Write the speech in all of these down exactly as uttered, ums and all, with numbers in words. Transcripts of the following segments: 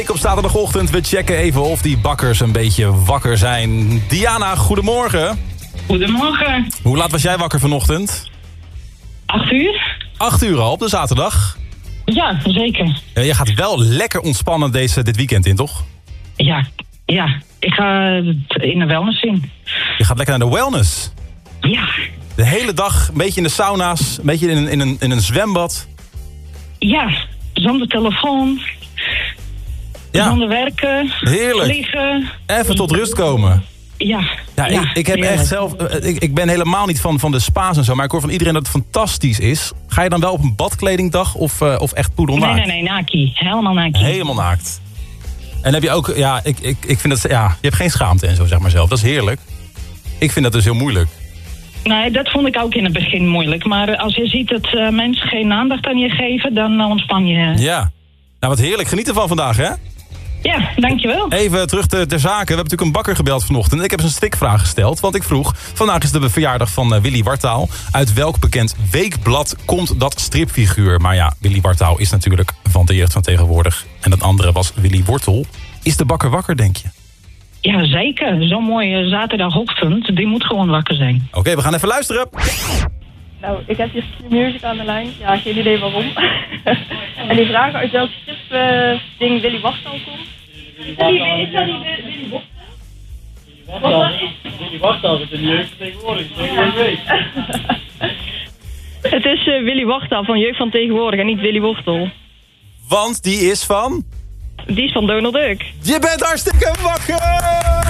Ik op zaterdagochtend, we checken even of die bakkers een beetje wakker zijn. Diana, goedemorgen. Goedemorgen. Hoe laat was jij wakker vanochtend? Acht uur? Acht uur al op de zaterdag. Ja, zeker. Uh, je gaat wel lekker ontspannen deze, dit weekend in, toch? Ja, ja. Ik ga in de wellness in. Je gaat lekker naar de wellness. Ja. De hele dag, een beetje in de sauna's, een beetje in een, in een, in een zwembad. Ja, zonder telefoon. Ja. Zonder werken. Heerlijk. Liggen. Even tot rust komen. Ja. Ja, ja, ik, ik heb heerlijk. echt zelf... Ik, ik ben helemaal niet van, van de spa's en zo, maar ik hoor van iedereen dat het fantastisch is. Ga je dan wel op een badkledingdag of, uh, of echt poedelnaakt? Nee, nee, nee, naki. Helemaal naki. Helemaal naakt. En heb je ook... Ja, ik, ik, ik vind dat... Ja, je hebt geen schaamte en zo, zeg maar zelf. Dat is heerlijk. Ik vind dat dus heel moeilijk. Nee, dat vond ik ook in het begin moeilijk. Maar als je ziet dat uh, mensen geen aandacht aan je geven, dan ontspan je. Ja. Nou, wat heerlijk. Geniet ervan vandaag, hè? Ja, dankjewel. Even terug ter, ter zake. We hebben natuurlijk een bakker gebeld vanochtend. Ik heb eens een stikvraag gesteld, want ik vroeg... Vandaag is de verjaardag van uh, Willy Wartaal. Uit welk bekend weekblad komt dat stripfiguur? Maar ja, Willy Wartaal is natuurlijk van de jeugd van tegenwoordig. En dat andere was Willy Wortel. Is de bakker wakker, denk je? Ja, zeker. Zo'n mooie zaterdagochtend. Die moet gewoon wakker zijn. Oké, okay, we gaan even luisteren. Nou, ik heb hier Q-Music aan de lijn. Ja, geen idee waarom. En die vragen uit welk strip uh, ding Willy Wartaal komt. Is dat die Willy Wartaal? Willy Wartaal is een jeugd tegenwoordig. Het is uh, Willy Wartaal van Jeugd van Tegenwoordig en niet Willy Wortel. Want die is van... Die is van Donald Duck. Je bent hartstikke wakker!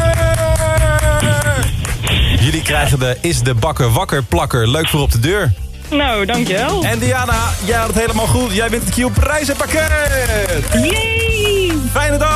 Jullie krijgen de Is de Bakker Wakker plakker. Leuk voor op de deur. Nou, dankjewel. En Diana, jij had het helemaal goed. Jij bent het Q prijzenpakket. Yay! Fijne dag!